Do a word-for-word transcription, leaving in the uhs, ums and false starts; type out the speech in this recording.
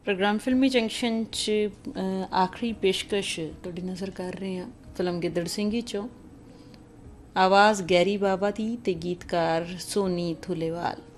Programme ਫਿਲਮੀ junction 'ਚ ਅ, ਆਖਰੀ ਪੇਸ਼ਕਸ਼ ਤੁਹਾਡੀ ਨਜ਼ਰ ਕਰ ਰਹੇ ਹਾਂ ਫਿਲਮ ਗਿੱਦੜ ਸਿੰਘੀ 'ਚੋਂ। ਆਵਾਜ਼ ਗੈਰੀ ਬਾਬਾ ਦੀ ਅਤੇ ਗੀਤਕਾਰ ਸੋਨੀ ਥੁਲੇਵਾਲ।